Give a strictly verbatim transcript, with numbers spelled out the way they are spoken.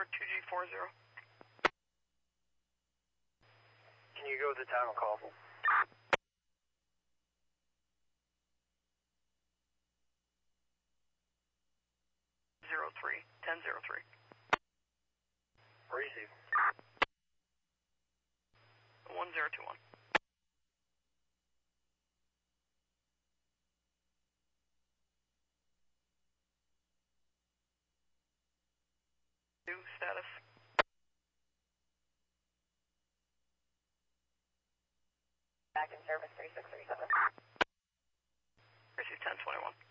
two G four zero. Can you go with the time of call? Zero three ten zero three. Receive. One zero two one. New status. Back in service three six three seven. Receive ten twenty one.